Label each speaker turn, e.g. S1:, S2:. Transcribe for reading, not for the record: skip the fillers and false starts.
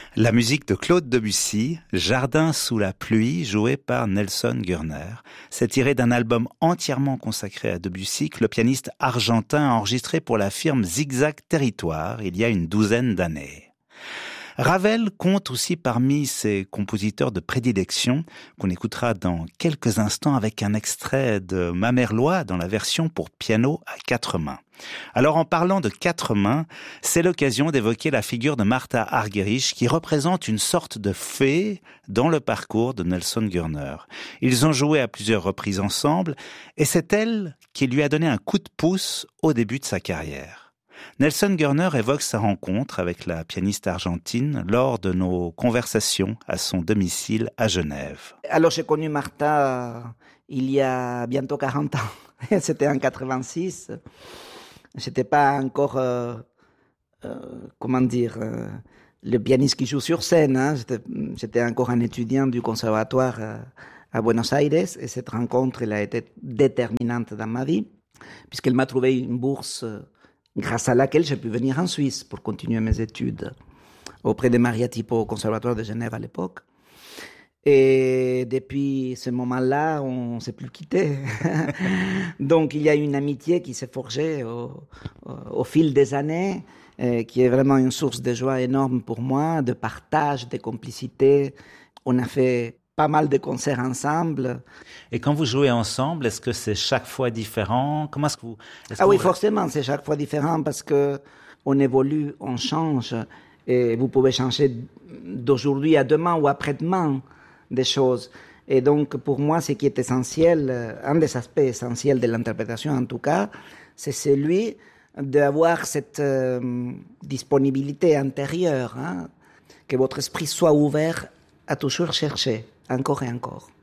S1: La musique de Claude Debussy, Jardin sous la pluie, jouée par Nelson Gurner. C'est tiré d'un album entièrement consacré à Debussy que le pianiste argentin a enregistré pour la firme Zigzag Territoire il y a une douzaine d'années. Ravel compte aussi parmi ses compositeurs de prédilection, qu'on écoutera dans quelques instants avec un extrait de Mamerlois dans la version pour piano à 4 mains. Alors en parlant de 4 mains, c'est l'occasion d'évoquer la figure de Martha Argerich qui représente une sorte de fée dans le parcours de Nelson Gurner. Ils ont joué à plusieurs reprises ensemble et c'est elle qui lui a donné un coup de pouce au début de sa carrière. Nelson Gurner évoque sa rencontre avec la pianiste argentine lors de nos conversations à son domicile à Genève.
S2: Alors j'ai connu Martha il y a bientôt 40 ans. C'était en 86. J'étais pas encore, le pianiste qui joue sur scène. Hein. J'étais encore un étudiant du conservatoire à Buenos Aires et cette rencontre elle a été déterminante dans ma vie puisqu'elle m'a trouvé une bourse grâce à laquelle j'ai pu venir en Suisse pour continuer mes études auprès de Maria Tipo au Conservatoire de Genève à l'époque. Et depuis ce moment-là, on ne s'est plus quittés. Donc il y a une amitié qui s'est forgée au fil des années, qui est vraiment une source de joie énorme pour moi, de partage, de complicité. On a fait pas mal de concerts ensemble.
S1: Et quand vous jouez ensemble, est-ce que c'est chaque fois différent? Comment est-ce que vous...
S2: Oui, forcément, c'est chaque fois différent parce que on évolue, on change. Et vous pouvez changer d'aujourd'hui à demain ou après-demain des choses. Et donc, pour moi, ce qui est essentiel, un des aspects essentiels de l'interprétation en tout cas, c'est celui d'avoir cette disponibilité intérieure, hein, que votre esprit soit ouvert à toujours chercher, encore et encore.